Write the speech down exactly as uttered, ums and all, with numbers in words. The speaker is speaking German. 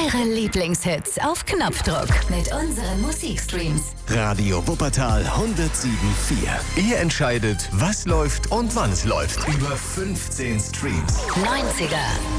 Eure Lieblingshits auf Knopfdruck mit unseren Musikstreams. Radio Wuppertal hundertsieben Komma vier. Ihr entscheidet, was läuft und wann es läuft. Über fünfzehn Streams. neunziger,